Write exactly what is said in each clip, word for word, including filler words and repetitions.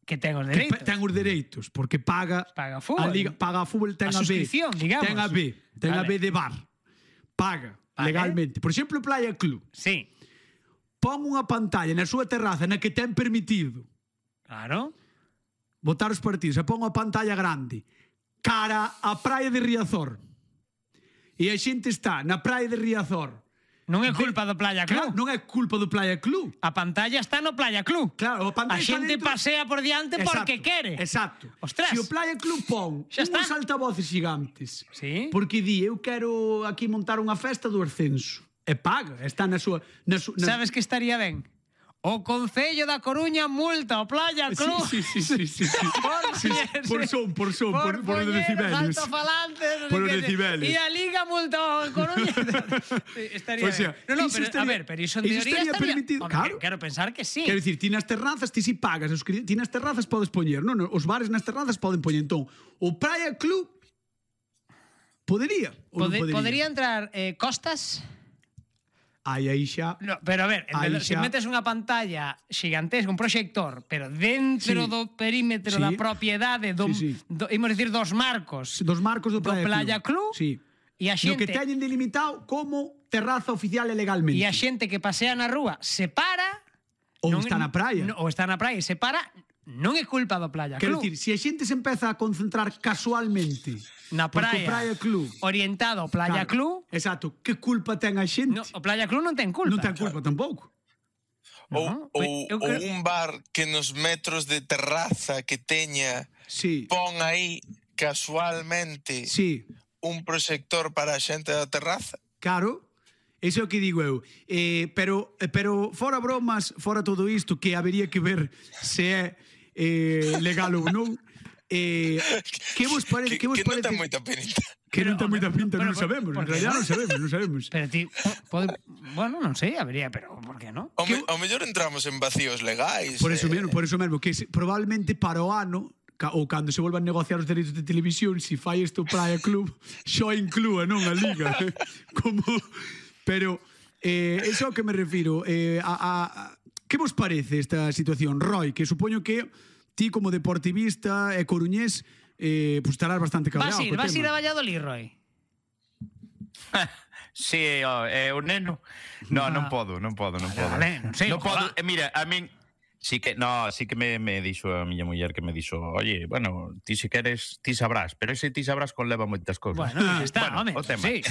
que ten os que dereitos. ten os dereitos, porque paga Paga fútbol. a liga, paga a fútbol, ten A a, B, suscripción, digamos. ten a B, ten a Vale. B de bar, paga Vale. legalmente. Por exemplo, Playa Club, Sí, pon unha pantalla na súa terraza na que ten permitido claro. botar os partidos, e pon a pantalla grande cara a praia de Riazor, e a xente está na praia de Riazor. Non é culpa do Playa Claro, Club. non é culpa do Playa Club. A pantalla está no Playa Club. Claro, a A pantalla está xente dentro- pasea por diante porque Exacto, quere. Exacto. Ostras. Se o Playa Club pon Xa está. uns altavoces gigantes, Sí. porque di, eu quero aquí montar unha festa do ascenso, e paga, está na súa... Na su, na... Sabes que estaría ben? O Concello da Coruña multa o Playa Club. Sí, sí, sí, sí, sí, sí. Por, Sí, sí, por son, por son, por, por, os decibelios. altofalantes, Por os decibelios. E a Liga multa o Coruña. Sí, estaría O sea, ben. No, no, iso pero, estaría- a ver, pero iso en iso teoría estaría estaría... permitido, Home, claro. que- Quero pensar que sí. Quero dicir, ti nas terrazas, ti si pagas, os cri- ti nas terrazas podes poñer, non, os bares nas terrazas poden poñer. Entón, o Playa Club podería ou non Pode- podería? Podería entrar eh, Costas... Aí, aí xa... No, pero a ver, Aí se xa- metes unha pantalla xigantesca, un proxector, pero dentro Sí. do perímetro Sí. da propiedade do, Sí, sí. do imos dicir dos marcos Dos marcos do do Playa, Playa Club, Sí. e a No que xente teñen delimitado como terraza oficial e legalmente. e a xente que pasea na rúa se para Ou non- está na praia. non- ou está na praia e se para, non é culpa do Playa Quero Club. dicir, se a xente se empeza a concentrar casualmente Na porque o praia, Playa Club... orientado ao Playa Claro, Club, Exacto. Que culpa ten a xente? no, o Playa Club non ten culpa. Non ten culpa tampouco. Ou, No, ou, eu ou creo- un bar que nos metros de terraza que teña Sí. pon aí casualmente Sí. un proxector para a xente da terraza. Claro. Iso é o que digo eu. Eh, pero, eh, pero fora bromas, fora todo isto, que habería que ver se é eh, legal ou non, eh, que vos parece? Que, Que, vos que non parece? ten moita pinta. Que non ten Pero, moita pinta, pero, non sabemos. por- En por que realidad non? non sabemos, non sabemos. Pero ti, pode, bueno, non sei, habería, pero por que non? O, me, o mellor entramos en vacíos legais. Por eso eh. mesmo, por eso mesmo, que se, probablemente para o ano ca- ou cando se volvan a negociar os dereitos de televisión, si fai isto Playa Club, xo inclúa, non a liga. Como, pero eh, eso ao que me refiro. Eh, a, a, a, que vos parece esta situación, Roy? Que supoño que ti como deportivista e coruñés eh, pues estarás bastante cabreado. Vas ir, co vas ir tema. a Valladolid, Roy. Sí, ó, é o neno. No, Ah. non podo, non podo, non podo. vale, non sei, non podo. ojalá. Eh, mira, a min sí que no, sí que me me dixo a miña muller que me dixo, "Oye, bueno, ti si queres, ti sabrás", pero ese ti sabrás conleva moitas cousas. Bueno, pues está, Bueno, home, o tema. sí.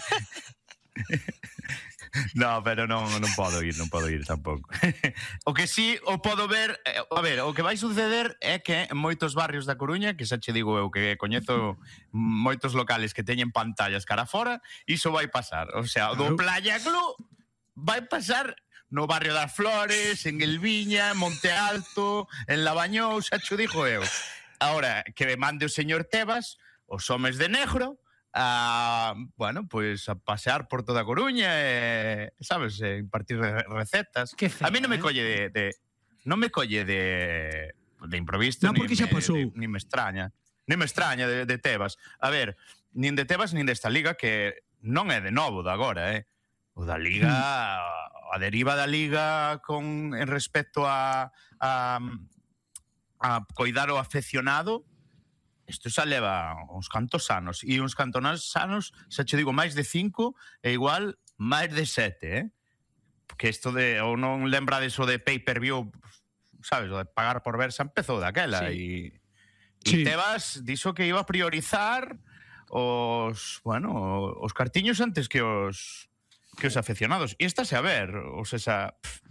No, pero non, non podo ir, non podo ir tampouco. O que sí o podo ver, eh, a ver, o que vai suceder é que en moitos barrios da Coruña, que xa che digo eu que coñezo moitos locales que teñen pantallas cara fora, iso vai pasar. O sea, o do Claro. Playa Club vai pasar no barrio das Flores, en Elviña, en Monte Alto, en Lavañou, xa cho dixo eu. Ahora, que me mande o señor Tebas, os homes de negro, a, bueno, pues a pasear por toda a Coruña, e, sabes, e impartir re- recetas. Qué feo, a mí non me eh? colle de, de non me colle de de improvisto, No, ni porque me, xa pasou. Ni me extraña. Ni me extraña de, de Tebas. A ver, nin de Tebas nin desta liga que non é de novo de agora, eh. O da liga, a deriva da liga con en respecto a a a coidar o afeccionado. Isto xa leva uns cantos anos. E uns cantos anos, xa che digo, máis de cinco e igual máis de sete, eh? Porque isto de, ou non lembrades o de pay-per-view, sabes, o de pagar por ver, xa empezou daquela. Sí. E, Sí. e Tebas dixo que iba a priorizar os, bueno, os cartiños antes que os que os afeccionados. E estáse a ver, ou seja, pff,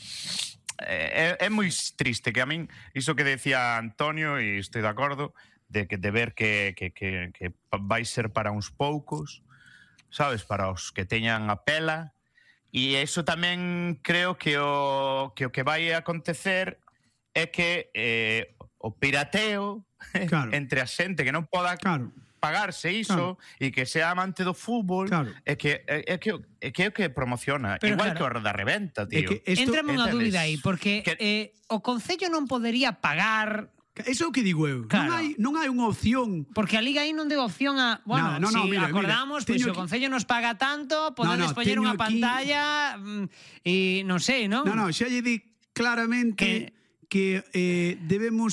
é, é moi triste que a min, iso que decía Antonio, e estou de acordo, de que de ver que, que, que, que vai ser para uns poucos, sabes, para os que teñan a pela, e iso tamén creo que o que, o que vai acontecer é que eh, o pirateo Claro. entre a xente que non poda Claro. pagarse iso e que sea amante do fútbol, Claro. é que é, é que é que é o que promociona, Pero igual claro, que o da reventa, É tío. que esto, Entrame unha entendes? dúbida aí, porque Que- eh, o Concello non podería pagar, eso é o que digo eu. Claro. Non hai non hai unha opción. porque a Liga aí non deu opción a, bueno, Nada, no, no, si mira, acordamos, mira, pois teño pues, o aquí- Concello nos paga tanto, podedes No, no, poñer teño unha aquí- pantalla mm, e non sei, non? Non, non, xa lle di claramente Que- que, que eh, debemos